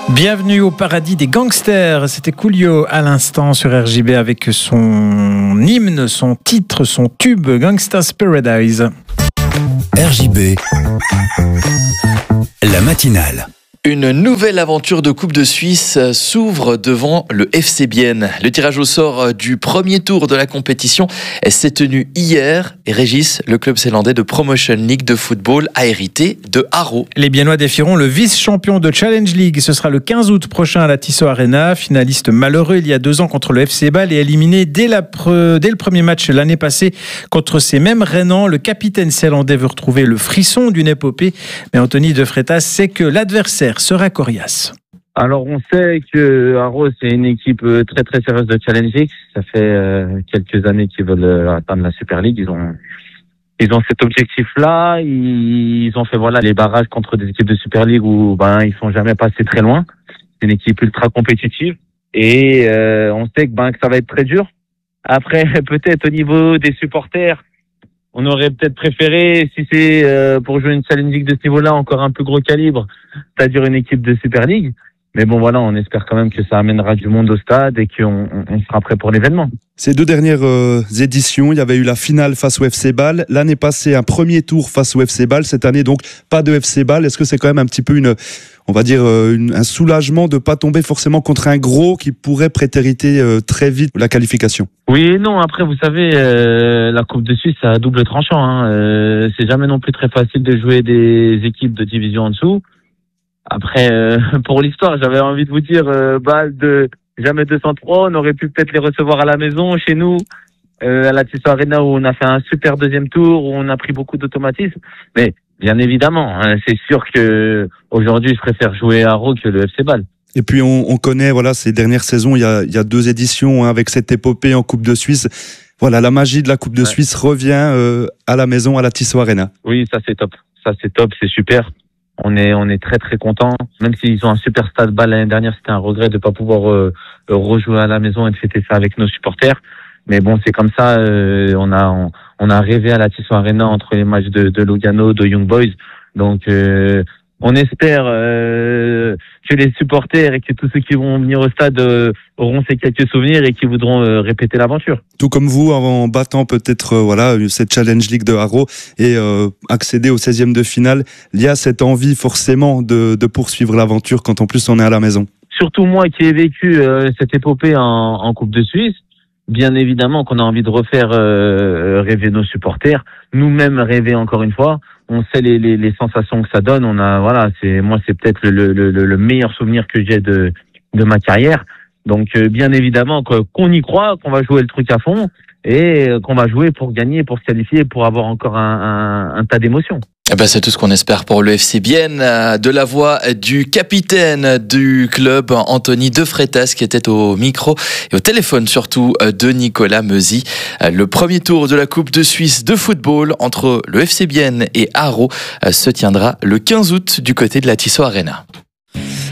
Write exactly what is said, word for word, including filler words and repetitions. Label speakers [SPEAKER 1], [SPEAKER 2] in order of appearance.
[SPEAKER 1] Bienvenue au paradis des gangsters. C'était Coolio à l'instant sur R J B avec son hymne, son titre, son tube Gangsta's Paradise.
[SPEAKER 2] R J B, la matinale.
[SPEAKER 3] Une nouvelle aventure de Coupe de Suisse s'ouvre devant le F C Bienne. Le tirage au sort du premier tour de la compétition s'est tenu hier et Régis, le club zélandais de Promotion League de football, a hérité de Haro.
[SPEAKER 1] Les Biennois défieront le vice-champion de Challenge League. Ce sera le quinze août prochain à la Tissot Arena. Finaliste malheureux il y a deux ans contre le F C Bâle et éliminé dès, la pre... dès le premier match l'année passée contre ces mêmes Rhénans. Le capitaine zélandais veut retrouver le frisson d'une épopée. Mais Anthony De Freitas sait que l'adversaire sera coriace.
[SPEAKER 4] Alors on sait que Haro c'est une équipe très très sérieuse de Challenge League. Ça fait euh, quelques années qu'ils veulent euh, atteindre la Super League. Ils ont ils ont cet objectif-là. Ils ont fait voilà les barrages contre des équipes de Super League où ben ils sont jamais passés très loin. C'est une équipe ultra compétitive et euh, on sait que ben que ça va être très dur. Après peut-être au niveau des supporters, on aurait peut-être préféré, si c'est euh, pour jouer une Challenge League de ce niveau-là, encore un plus gros calibre, c'est-à-dire une équipe de Super League. Mais bon, voilà, on espère quand même que ça amènera du monde au stade et qu'on on, on sera prêt pour l'événement.
[SPEAKER 5] Ces deux dernières euh, éditions, il y avait eu la finale face au F C Bâle. L'année passée, un premier tour face au F C Bâle. Cette année, donc, pas de F C Bâle. Est-ce que c'est quand même un petit peu une, on va dire, une, un soulagement de pas tomber forcément contre un gros qui pourrait prétériter euh, très vite la qualification?
[SPEAKER 4] Oui et non. Après, vous savez, euh, la Coupe de Suisse, c'est à double tranchant. Hein. Euh, c'est jamais non plus très facile de jouer des équipes de division en dessous. Après, euh, pour l'histoire, j'avais envie de vous dire, euh, Bâle de jamais deux cent trois, on aurait pu peut-être les recevoir à la maison, chez nous, euh, à la Tissot Arena, où on a fait un super deuxième tour, où on a pris beaucoup d'automatisme. Mais bien évidemment, hein, c'est sûr que aujourd'hui, je préfère jouer à Haro que le F C Bâle.
[SPEAKER 5] Et puis on, on connaît, voilà, ces dernières saisons, il y a, il y a deux éditions hein, avec cette épopée en Coupe de Suisse. Voilà, la magie de la Coupe de ouais. Suisse revient euh, à la maison, à la Tissot Arena.
[SPEAKER 4] Oui, ça c'est top. Ça c'est top, c'est super. On est, on est très très content. Même s'ils ont un super stade Bâle l'année dernière, c'était un regret de pas pouvoir euh, rejouer à la maison et de fêter ça avec nos supporters. Mais bon, c'est comme ça. Euh, on a, on, on a rêvé à la Tissot Arena entre les matchs de, de Lugano, de Young Boys. Donc, euh, on espère euh, que les supporters et que tous ceux qui vont venir au stade euh, auront ces quelques souvenirs et qui voudront euh, répéter l'aventure.
[SPEAKER 5] Tout comme vous, en battant peut-être euh, voilà cette Challenge League de Haro et euh, accéder au seizième de finale, il y a cette envie forcément de, de poursuivre l'aventure quand en plus on est à la maison.
[SPEAKER 4] Surtout moi qui ai vécu euh, cette épopée en, en Coupe de Suisse, bien évidemment qu'on a envie de refaire euh, rêver nos supporters, nous-mêmes rêver encore une fois. On sait les, les, les sensations que ça donne. On a, voilà, c'est moi, c'est peut-être le, le, le, le meilleur souvenir que j'ai de, de ma carrière. Donc, euh, bien évidemment qu'on y croit, qu'on va jouer le truc à fond et qu'on va jouer pour gagner, pour se qualifier, pour avoir encore un, un, un tas d'émotions.
[SPEAKER 3] Eh ben c'est tout ce qu'on espère pour le F C Bienne, de la voix du capitaine du club, Anthony De Freitas, qui était au micro et au téléphone surtout de Nicolas Meuzy. Le premier tour de la Coupe de Suisse de football entre le F C Bienne et Haro se tiendra le quinze août du côté de la Tissot Arena.